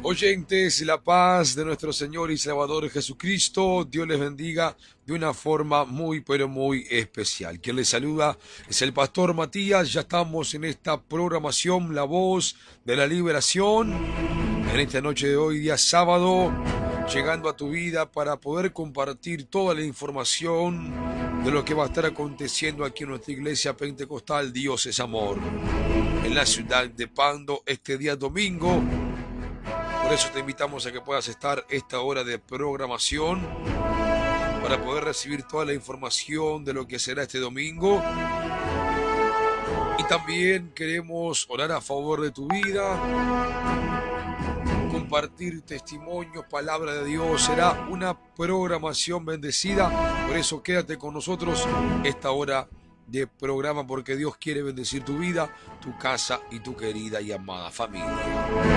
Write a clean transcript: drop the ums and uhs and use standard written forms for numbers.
Oyentes, la paz de nuestro Señor y Salvador Jesucristo, Dios les bendiga de una forma muy, pero muy especial. Quien les saluda es el pastor Matías. Ya estamos en esta programación, La Voz de la Liberación, en esta noche de hoy, día sábado, llegando a tu vida para poder compartir toda la información de lo que va a estar aconteciendo aquí en nuestra iglesia pentecostal Dios es Amor, en la ciudad de Pando, este día domingo. Por eso te invitamos a que puedas estar esta hora de programación para poder recibir toda la información de lo que será este domingo. Y también queremos orar a favor de tu vida, compartir testimonios, palabra de Dios. Será una programación bendecida. Por eso quédate con nosotros esta hora de programa, porque Dios quiere bendecir tu vida, tu casa y tu querida y amada familia.